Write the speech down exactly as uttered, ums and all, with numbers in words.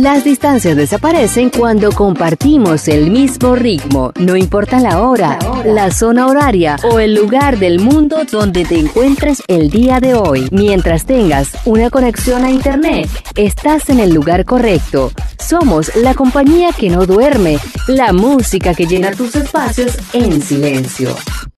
Las distancias desaparecen cuando compartimos el mismo ritmo, no importa la hora, la zona horaria o el lugar del mundo donde te encuentres el día de hoy. Mientras tengas una conexión a internet, estás en el lugar correcto. Somos la compañía que no duerme, la música que llena tus espacios en silencio.